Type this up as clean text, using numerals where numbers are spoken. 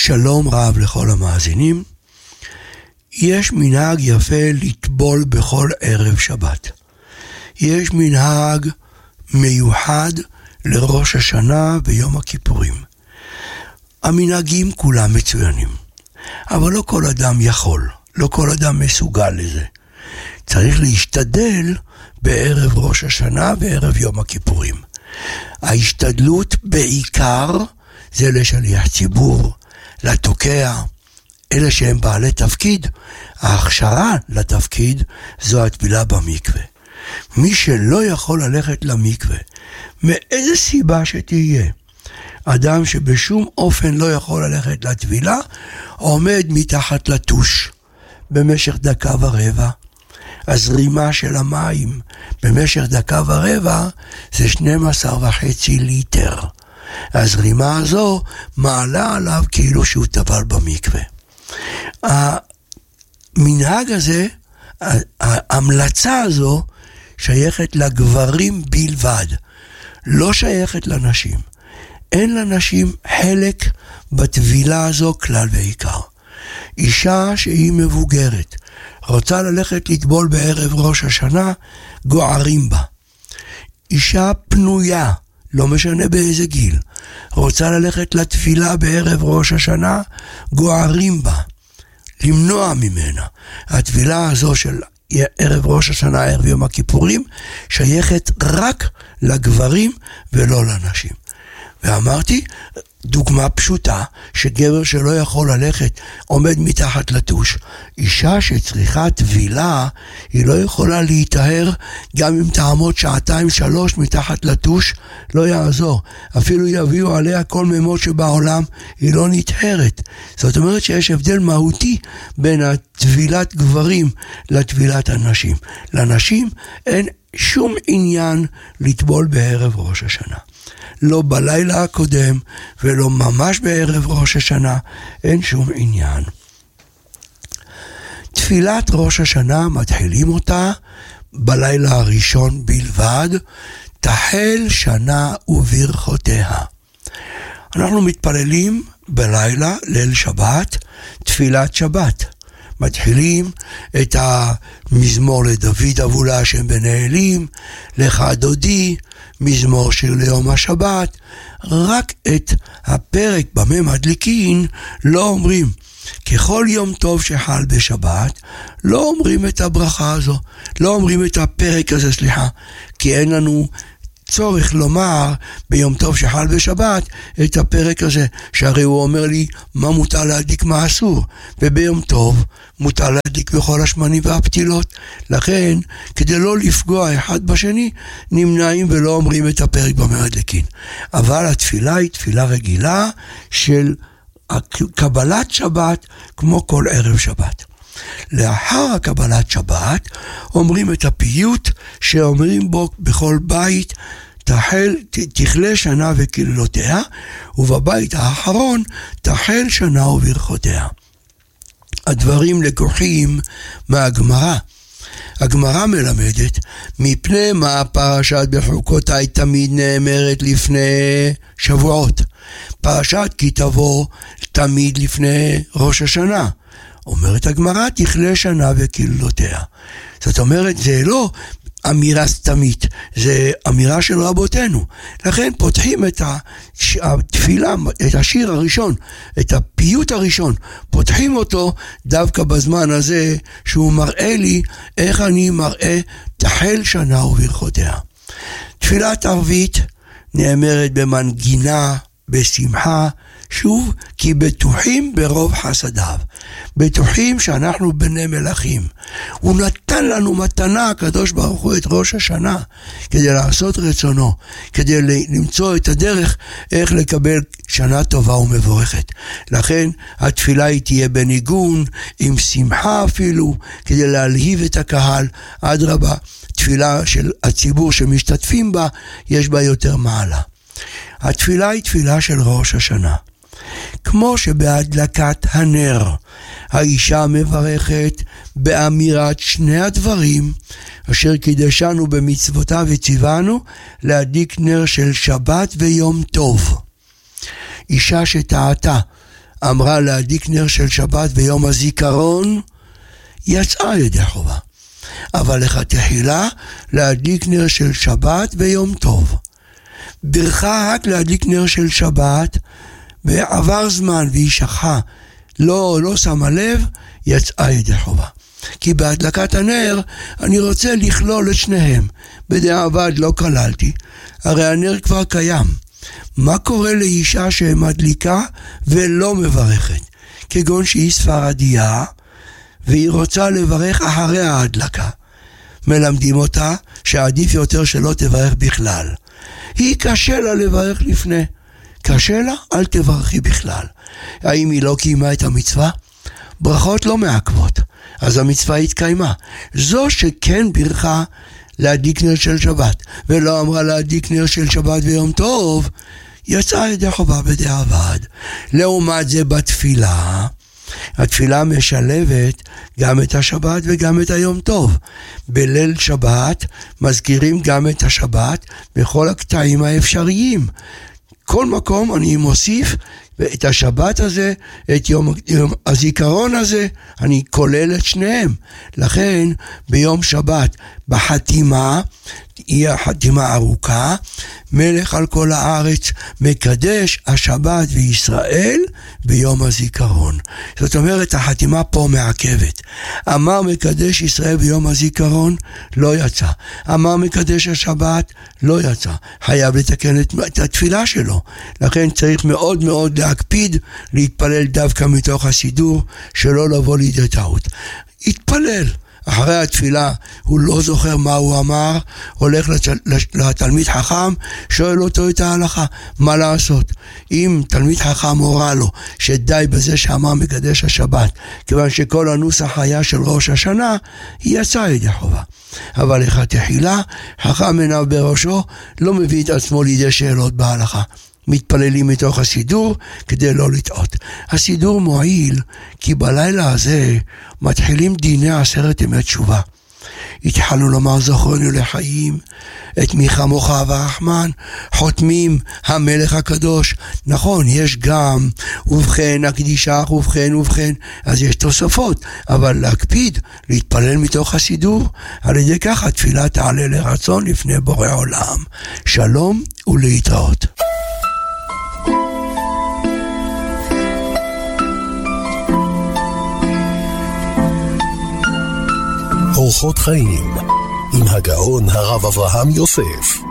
שלום רב לכל המאזינים. יש מנהג יפה לטבול בכל ערב שבת. יש מנהג מיוחד לראש השנה ויום הכיפורים. המנהגים כולם מצוינים, אבל לא כל אדם יכול, לא כל אדם מסוגל לזה. צריך להשתדל בערב ראש השנה וערב יום הכיפורים. ההשתדלות בעיקר זה לשליח ציבור, לתוקע, אלה שהם בעלי תפקיד. ההכשרה לתפקיד זו הטבילה במקווה. מי שלא יכול ללכת למקווה, מאיזה סיבה שתהיה, אדם שבשום אופן לא יכול ללכת לטבילה, עומד מתחת לטוש במשך דקה ורבע. הזרימה של המים במשך דקה ורבע זה 12.5 ליטר. הזרימה הזו מעלה עליו כאילו שהוא טבל במקווה. המנהג הזה, ההמלצה הזו, שייכת לגברים בלבד, לא שייכת לנשים. אין לנשים חלק בטבילה הזו כלל ועיקר. אישה שהיא מבוגרת, רוצה ללכת לטבול בערב ראש השנה, גוערים בה. אישה פנויה, לא משנה באיזה גיל, רוצה ללכת לתפילה בערב ראש השנה, גוערים בה. למנוע ממנה. התפילה הזו של ערב ראש השנה, ערב יום הכיפורים, שייכת רק לגברים ולא לנשים. ואמרתי, דוגמה פשוטה, שגבר שלא יכול ללכת עומד מתחת לטוש. אישה שצריכה טבילה, היא לא יכולה להתאר, גם אם תעמוד 2-3 מתחת לטוש, לא יעזור. אפילו יביאו עליה כל מימות שבעולם, היא לא נטהרת. זאת אומרת שיש הבדל מהותי בין הטבילת גברים לטבילת הנשים. לנשים אין שום עניין לטבול בערב ראש השנה. לא בלילה הקודם ולא ממש בערב ראש השנה, אין שום עניין. תפילת ראש השנה מתחילים אותה בלילה הראשון בלבד, תחל שנה וברכותיה. אנחנו מתפללים בלילה, ליל שבת, תפילת שבת. מתחילים את המזמור לדוד אבו להשם בן אלים, לך דודי, מזמור שיר ליום השבת. רק את הפרק במה מדליקין לא אומרים. ככל יום טוב שחל בשבת, לא אומרים את הברכה הזו, לא אומרים את הפרק הזה, כי אין לנו צורך לומר ביום טוב שחל בשבת את הפרק הזה, שהרי הוא אומר לי מה מותר להדליק, מה אסור, וביום טוב מותר להדליק בכל השמנים והפתילות. לכן, כדי לא לפגוע אחד בשני, נמנעים ולא אומרים את הפרק במדליקין. אבל התפילה היא תפילה רגילה של קבלת שבת, כמו כל ערב שבת. לאחר הקבלת שבת אומרים את הפיוט שאומרים בו בכל בית, תכלה שנה וקללותיה, ובבית האחרון תחל שנה וברכותיה. הדברים לקוחים מהגמרא. הגמרא מלמדת מפני מה פרשת בחוקותיי תמיד נאמרת לפני שבועות. פרשת כי תבוא תמיד לפני ראש השנה. אומרת הגמרא, תכלה שנה וקללותיה. זאת אומרת, זה לא אמירה סתמית, זה אמירה של רבותינו. לכן פותחים את התפילה, את השיר הראשון, את הפיוט הראשון, פותחים אותו דווקא בזמן הזה, שהוא מראה לי איך אני מראה תחל שנה וברכותיה. תפילת ערבית נאמרת במנגינה, בשמחה, שוב, כי בטוחים ברוב חסדיו, בטוחים שאנחנו בני מלכים. הוא נתן לנו מתנה, הקדוש ברוך הוא, את ראש השנה, כדי לעשות רצונו, כדי למצוא את הדרך איך לקבל שנה טובה ומבורכת. לכן התפילה היא תהיה בניגון, עם שמחה אפילו, כדי להלהיב את הקהל. אדרבה, תפילה של הציבור שמשתתפים בה, יש בה יותר מעלה. התפילה היא תפילה של ראש השנה. כמו שבהדלקת הנר, האישה מברכת באמירת שני הדברים, אשר קידשנו במצוותיו וציוונו להדליק נר של שבת ויום טוב. אישה שטעתה אמרה להדליק נר של שבת ביום הזיכרון, יצאה ידי חובה. אבל לכתחילה להדליק נר של שבת ביום טוב. ברכה רק להדליק נר של שבת, ועבר זמן והיא שכחה, לא שמה לב, יצאה ידי חובה. כי בהדלקת הנר אני רוצה לכלול את שניהם. בדיעבד לא כללתי, הרי הנר כבר קיים. מה קורה לאישה שמדליקה ולא מברכת? כגון שהיא ספרדיה והיא רוצה לברך אחרי ההדלקה. מלמדים אותה שעדיף יותר שלא תברך בכלל. היא קשה לה לברך לפני. קשה לה, אל תברכי בכלל. האם היא לא קיימה את המצווה? ברכות לא מעכבות, אז המצווה התקיימה. זו שכן ברכה להדליק נר של שבת, ולא אמרה להדליק נר של שבת ביום טוב, יצאה ידי חובה בדיעבד. לעומת זה בתפילה, התפילה משלבת גם את השבת וגם את היום טוב. בליל שבת מזכירים גם את השבת בכל הקטעים האפשריים. כל מקום אני מוסיף את השבת הזה, את יום הזיכרון הזה, אני כולל את שניהם. לכן ביום שבת בחתימה, היא החתימה ארוכה, מלך על כל הארץ מקדש השבת וישראל ביום הזיכרון. זאת אומרת, החתימה פה מעכבת. אמר מקדש ישראל ביום הזיכרון, לא יצא. אמר מקדש השבת, לא יצא. חייב לתקן את התפילה שלו. לכן צריך מאוד מאוד להקפיד להתפלל דווקא מתוך הסידור, שלא לבוא לידי טעות. התפלל. אחרי התפילה הוא לא זוכר מה הוא אמר, הולך לתלמיד חכם, שואל אותו את ההלכה, מה לעשות? אם תלמיד חכם הורה לו שדי בזה שאמר מקדש השבת, כיוון שכל הנוסח היה של ראש השנה, היא יצאה ידי חובה. אבל לכתחילה, חכם עיניו בראשו, לא מביא את עצמו לידי שאלות בהלכה. מתפללים מתוך הסידור כדי לא לטעות. הסידור מועיל כי בלילה הזה מתחילים דיני 10 ימי תשובה. התחלנו לומר זכרנו לחיים, את מי כמוך ורחמן, חותמים המלך הקדוש. נכון, יש גם ובכן הקדישה, ובכן, אז יש תוספות, אבל להקפיד, להתפלל מתוך הסידור, על ידי כך התפילה תעלה לרצון לפני בורא עולם. שלום ולהתראות. אורחות חיים עם הגאון הרב אברהם יוסף.